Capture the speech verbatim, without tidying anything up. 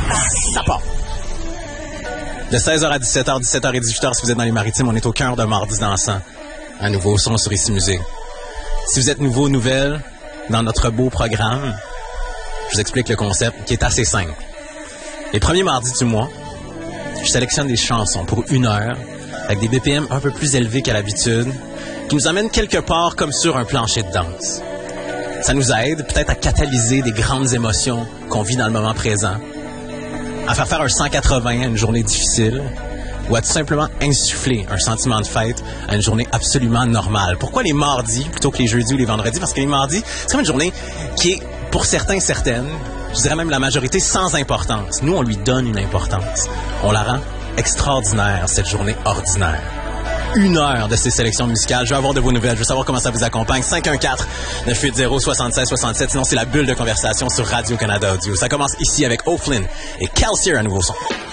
Ça part! De seize heures à dix-sept heures, dix-sept heures et dix-huit heures, si vous êtes dans les Maritimes, on est au cœur d'un mardi dansant. Un nouveau son sur Ici Musée. Si vous êtes nouveau, nouvelle, dans notre beau programme, je vous explique le concept qui est assez simple. Les premiers mardis du mois, je sélectionne des chansons pour une heure, avec des B P M un peu plus élevés qu'à l'habitude, qui nous amènent quelque part comme sur un plancher de danse. Ça nous aide peut-être à catalyser des grandes émotions qu'on vit dans le moment présent, à faire faire un cent quatre-vingts à une journée difficile, ou à tout simplement insuffler un sentiment de fête à une journée absolument normale. Pourquoi les mardis plutôt que les jeudis ou les vendredis? Parce que les mardis, c'est comme une journée qui est, pour certains, certaines, je dirais même la majorité, sans importance. Nous, on lui donne une importance. On la rend extraordinaire, cette journée ordinaire. Une heure de ces sélections musicales. Je veux avoir de vos nouvelles. Je veux savoir comment ça vous accompagne. cinq un quatre, neuf huit zéro, six six six sept. Sinon, c'est la bulle de conversation sur Radio-Canada Audio. Ça commence ici avec O'Flynn et Calcier, un nouveau son.